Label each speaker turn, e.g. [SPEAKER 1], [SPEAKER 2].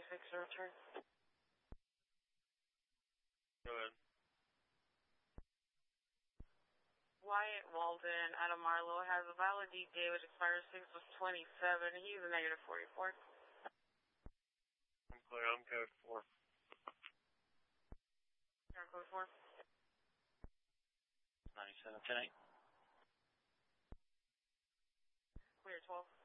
[SPEAKER 1] fix a return.
[SPEAKER 2] Go ahead.
[SPEAKER 1] Wyatt Walden out of Marlow has a valid ETA which expires 6/27. He's a negative 44.
[SPEAKER 2] I'm clear. I'm code 4.
[SPEAKER 1] You're code 4.
[SPEAKER 2] 97, 10-8.
[SPEAKER 1] Clear 12.